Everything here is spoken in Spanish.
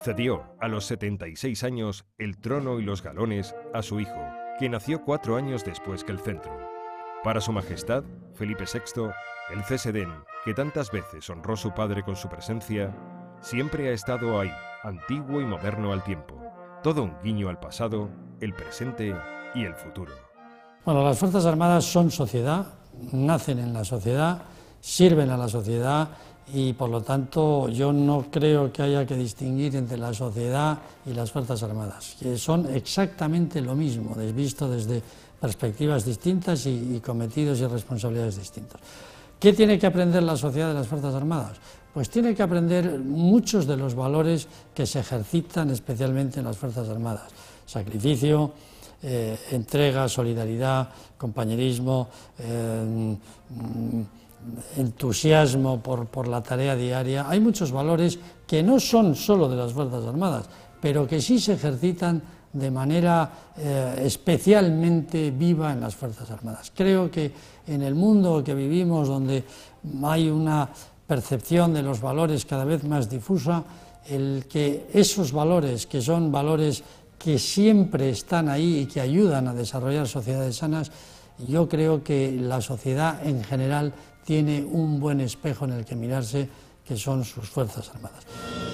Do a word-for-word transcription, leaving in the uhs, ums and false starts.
Cedió a los setenta y seis años el trono y los galones a su hijo, que nació cuatro años después que el centro. Para su majestad, Felipe sexto, el C S D N, que tantas veces honró su padre con su presencia, siempre ha estado ahí, antiguo y moderno al tiempo. Todo un guiño al pasado, el presente y el futuro. Bueno, las Fuerzas Armadas son sociedad, nacen en la sociedad, sirven a la sociedad y por lo tanto yo no creo que haya que distinguir entre la sociedad y las Fuerzas Armadas, que son exactamente lo mismo, visto desde perspectivas distintas y, y cometidos y responsabilidades distintos. ¿Qué tiene que aprender la sociedad de las Fuerzas Armadas? Pues tiene que aprender muchos de los valores que se ejercitan especialmente en las Fuerzas Armadas: sacrificio, eh, entrega, solidaridad, compañerismo, eh, entusiasmo por, por la tarea diaria. Hay muchos valores que no son solo de las Fuerzas Armadas, pero que sí se ejercitan de manera eh, especialmente viva en las Fuerzas Armadas. Creo que en el mundo que vivimos, donde hay una percepción de los valores cada vez más difusa, el que esos valores, que son valores que siempre están ahí y que ayudan a desarrollar sociedades sanas, yo creo que la sociedad en general tiene un buen espejo en el que mirarse, que son sus Fuerzas Armadas.